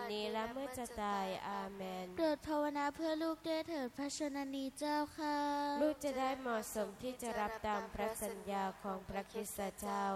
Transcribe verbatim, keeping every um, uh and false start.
นี้และเมื่อจะตายอาเมนโปรดภาวนาเพื่อลูกด้วยเถิดพระชนนีเจ้าค่ะลูกจะได้เหมาะสมที่จะรับตามพระสัญญาของพระคริสตเจ้า